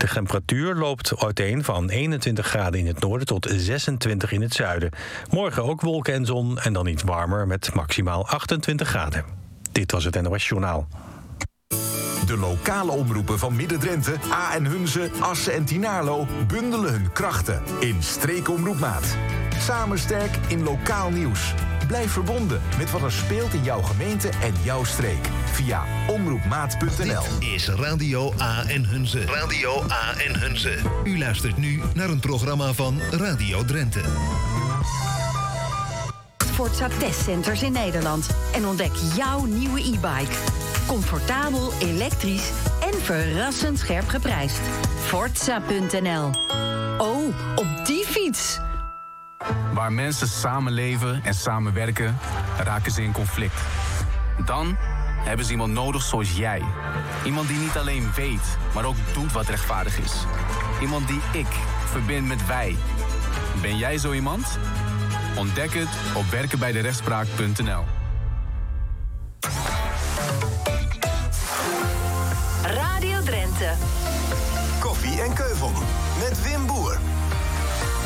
De temperatuur loopt uiteen van 21 graden in het noorden tot 26 in het zuiden. Morgen ook wolken en zon en dan iets warmer met maximaal 28 graden. Dit was het NOS Journaal. De lokale omroepen van Midden-Drenthe, A en Hunze, Assen en Tynaarlo bundelen hun krachten in Streekomroepmaat. Samen sterk in lokaal nieuws. Blijf verbonden met wat er speelt in jouw gemeente en jouw streek. Via omroepmaat.nl. Dit is Radio A en Hunze. Radio A en Hunze. U luistert nu naar een programma van Radio Drenthe. Forza testcenters in Nederland. En ontdek jouw nieuwe e-bike. Comfortabel, elektrisch en verrassend scherp geprijsd. Forza.nl. Oh, op die fiets! Waar mensen samenleven en samenwerken, raken ze in conflict. Dan hebben ze iemand nodig zoals jij. Iemand die niet alleen weet, maar ook doet wat rechtvaardig is. Iemand die ik verbind met wij. Ben jij zo iemand? Ontdek het op werkenbijderechtspraak.nl. Radio Drenthe. Koffie en Keuvel met Wim Boer.